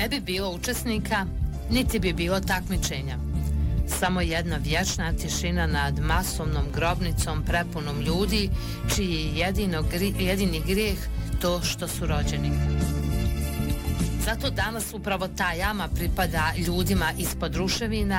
ne bi bilo učesnika, niti bi bilo takmičenja. Samo jedna vječna tišina nad masovnom grobnicom prepunom ljudi, čiji je jedini grijeh to što su rođeni. Zato danas upravo ta jama pripada ljudima ispod ruševina